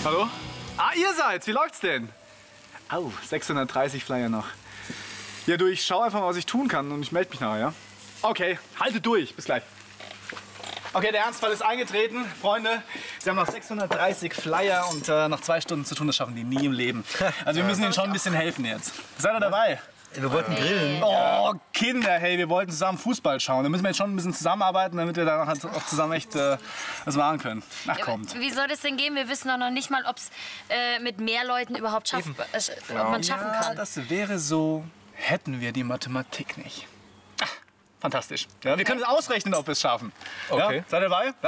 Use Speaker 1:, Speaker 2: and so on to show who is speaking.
Speaker 1: Hallo? Ah, ihr seid's. Wie läuft's denn? Au, 630 Flyer noch. Ja, du, ich schau einfach mal, was ich tun kann und ich melde mich nachher, ja? Okay, haltet durch. Bis gleich. Okay, der Ernstfall ist eingetreten. Freunde, Sie haben noch 630 Flyer und noch 2 Stunden zu tun. Das schaffen die nie im Leben. Also wir müssen Ihnen schon ein bisschen helfen jetzt. Seid ihr dabei?
Speaker 2: Wir wollten grillen.
Speaker 1: Oh, Kinder, hey, wir wollten zusammen Fußball schauen. Da müssen wir jetzt schon ein bisschen zusammenarbeiten, damit wir dann auch zusammen echt was machen können. Ach, kommt.
Speaker 3: Wie soll das denn gehen? Wir wissen doch noch nicht mal, ob es mit mehr Leuten überhaupt ob man schaffen
Speaker 1: Ja,
Speaker 3: kann.
Speaker 1: das wäre so, hätten wir die Mathematik nicht. Ach, fantastisch. Ja, wir können es ausrechnen, ob wir es schaffen.
Speaker 2: Okay.
Speaker 1: Ja, seid ihr dabei?